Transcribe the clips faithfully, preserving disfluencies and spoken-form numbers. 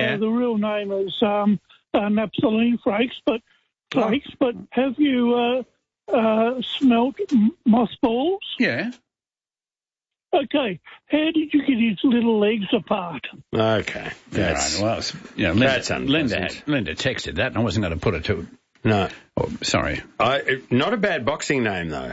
Yeah. Uh, the real name is um, uh, naphthalene flakes, but flakes. But have you uh, uh, smelt m- mothballs? Yeah. Okay. How did you get his little legs apart? Okay. That's, right. Well, it's, you know, Linda, that's Linda, had, Linda texted that, and I wasn't going to put it to. No. Oh, sorry. I, not a bad boxing name, though.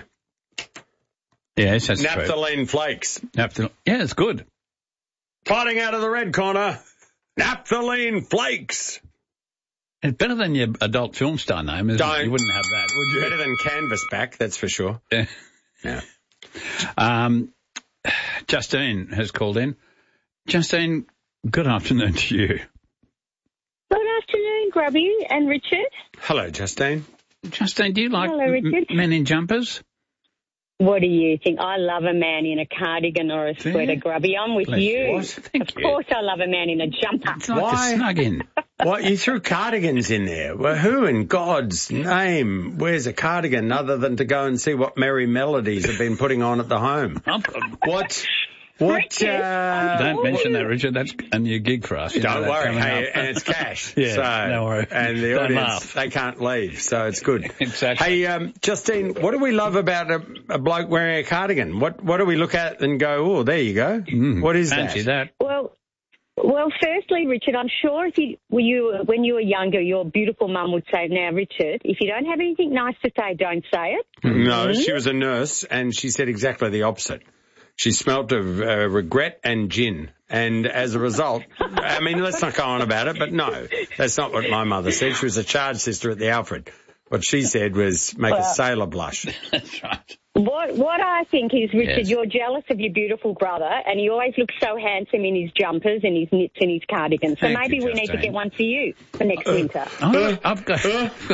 Yes, that's Naphthalene flakes. Naphthalene. Yeah, it's good. Fighting out of the red corner. Naphthalene flakes. It's better than your adult film star name, isn't Don't. it? You wouldn't have that, would you? Better than Canvasback, that's for sure. Yeah. Yeah. Um, Justine has called in. Justine, good afternoon to you. Good afternoon, Grubby and Richard. Hello, Justine. Justine, do you like Hello, Richard. m- men in jumpers? What do you think? I love a man in a cardigan or a sweater, Yeah. Grubby. I'm with Bless you. you. What? Thank of you. course I love a man in a jumper. It's like Why? to snug in. What, you threw cardigans in there? Well, who in God's name wears a cardigan other than to go and see what merry melodies have been putting on at the home? What? What? Uh, Don't mention that, Richard. That's a new gig for us. You know Don't that worry, coming hey, up. and it's cash. Yeah, so, no worry. And the Don't audience, laugh. they can't leave, so it's good. Exactly. Hey, um, Justine, what do we love about a, a bloke wearing a cardigan? What What do we look at and go, oh, there you go? Mm, what is fancy that? Well, well, firstly, Richard, I'm sure if you, were you when you were younger, your beautiful mum would say, now, Richard, if you don't have anything nice to say, don't say it. No, she was a nurse, and she said exactly the opposite. She smelt of uh, regret and gin. And as a result, I mean, let's not go on about it, but no, that's not what my mother said. She was a charge sister at the Alfred. What she said was make Well, a sailor blush. That's right. What what I think is, Richard, Yes. you're jealous of your beautiful brother, and he always looks so handsome in his jumpers and his knits and his cardigans. So Thank maybe you, we need to Justine. get one for you for next winter. Oh, I've got,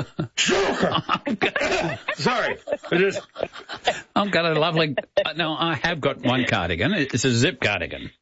Sorry. I just, I've got a lovely. uh, No, I have got one cardigan. It's a zip cardigan.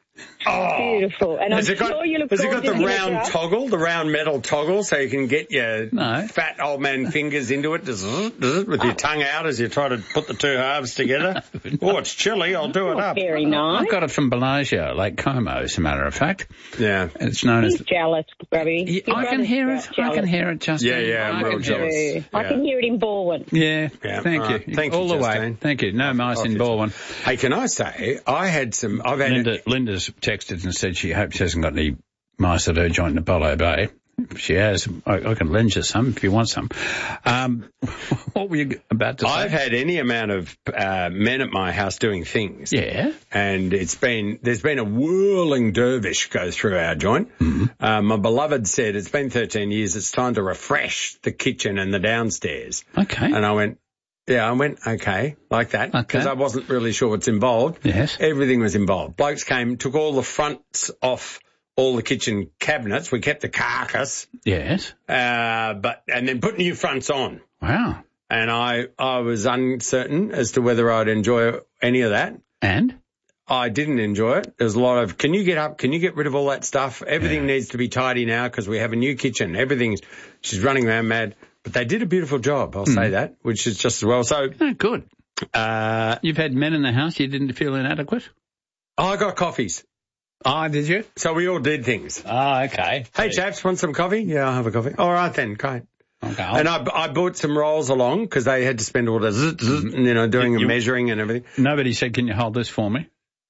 oh. Beautiful. And I'm Has it got, sure you look has it got gorgeous the in a round dress. toggle, the round metal toggle, so you can get your No. fat old man fingers into it, zzz, zzz, with your tongue out as you try to put the two halves together? Oh, it's chilly. I'll do it up. Very nice. I've got it from Bellagio, Lake Como, as a matter of fact. Yeah. It's known He's as. jealous, Grubby. Yeah, Your I can brother's hear it. I jealous. can hear it, Justine. Yeah, yeah, I'm I real can hear jealous. it. I Yeah. can hear it in Baldwin. Yeah, Yeah, thank all you. right. Thank you, All the way. Justine. Thank you. No mice in you. Baldwin. Hey, can I say, I had some, I've had, Linda, Linda's texted and said she hopes she hasn't got any mice at her joint in Apollo Bay. If she has, I, I can lend you some if you want some. Um, what were you about to say? I've had any amount of uh, men at my house doing things. Yeah. And it's been, there's been a whirling dervish go through our joint. Mm-hmm. Uh, my beloved said, it's been thirteen years, it's time to refresh the kitchen and the downstairs. Okay. And I went, yeah, I went, okay, like that, because Okay. I wasn't really sure what's involved. Yes. Everything was involved. Blokes came, took all the fronts off all the kitchen cabinets. We kept the carcass, Yes. uh, but, and then put new fronts on. Wow. And I, I was uncertain as to whether I'd enjoy any of that. And? I didn't enjoy it. There was a lot of, can you get up? Can you get rid of all that stuff? Everything Yeah. needs to be tidy now because we have a new kitchen. Everything's, she's running around mad. But they did a beautiful job, I'll say that, which is just as well. So, Oh, good. uh, You've had men in the house you didn't feel inadequate? I got coffees. Oh, did you? So we all did things. Oh, okay. Hey, chaps, want some coffee? Yeah, I'll have a coffee. All right then, great. Okay. And I, I bought some rolls along because they had to spend all the, zzz, zzz, you know, doing You- and measuring and everything. Nobody said, can you hold this for me?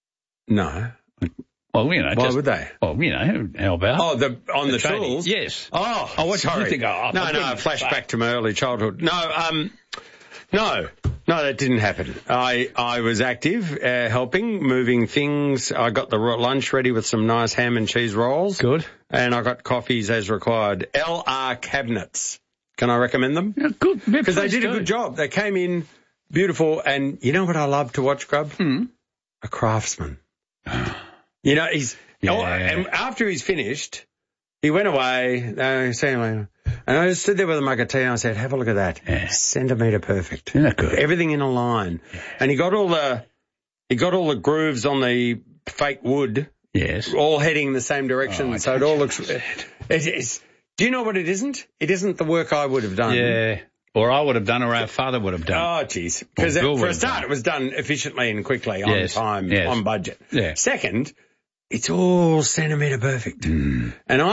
No. Well, you know. Why just, would they? Well, you know, help out. Oh, the on the, trading. tools? Yes. Oh, Oh, what did you sorry. think? Oh, no, for no, goodness flashback sake. to my early childhood. No, um, no, no, that didn't happen. I, I was active, uh, helping, moving things. I got the ro- lunch ready with some nice ham and cheese rolls. Good. And I got coffees as required. L R Cabinets. Can I recommend them? Yeah, good. Because they did a good job. They came in beautiful. And you know what I love to watch, Grub? Hmm. A craftsman. You know, he's, Yeah. oh, and after he's finished, he went away, uh, see you later. And I just stood there with a mug of tea and I said, have a look at that. Yeah. Centimetre perfect. Isn't that good? Everything in a line. Yeah. And he got all the, he got all the grooves on the fake wood, Yes. all heading the same direction. Oh, so it all looks, it is, do you know what it isn't? It isn't the work I would have done. Yeah. Or I would have done, or our father would have done. Oh, jeez. Because Or Bill would for a have start, done. it was done efficiently and quickly, on Yes. time, Yes. on budget. Yeah. Second, it's all centimetre perfect. Mm. And I